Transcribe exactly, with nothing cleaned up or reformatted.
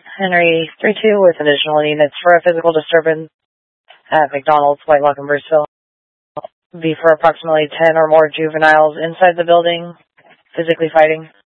Henry three two with additional units for a physical disturbance at McDonald's, White Lock in Bruceville. Be for approximately ten or more juveniles inside the building, physically fighting.